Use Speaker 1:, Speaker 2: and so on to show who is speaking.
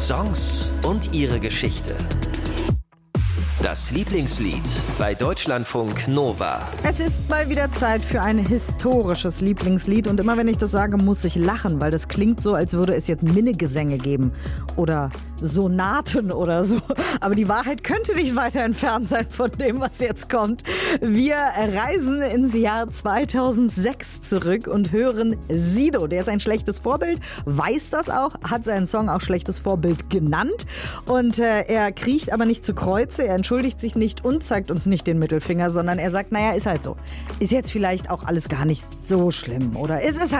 Speaker 1: Songs und ihre Geschichte. Das Lieblingslied bei Deutschlandfunk Nova.
Speaker 2: Es ist mal wieder Zeit für ein historisches Lieblingslied. Und immer wenn ich das sage, muss ich lachen, weil das klingt so, als würde es jetzt Minnegesänge geben oder Sonaten oder so. Aber die Wahrheit könnte nicht weiter entfernt sein von dem, was jetzt kommt. Wir reisen ins Jahr 2006 zurück und hören Sido. Der ist ein schlechtes Vorbild, weiß das auch, hat seinen Song auch schlechtes Vorbild genannt. Und er kriecht aber nicht zu Kreuze, er entschuldigt sich nicht und zeigt uns nicht den Mittelfinger, sondern er sagt, naja, ist halt so. Ist jetzt vielleicht auch alles gar nicht so schlimm oder ist es halt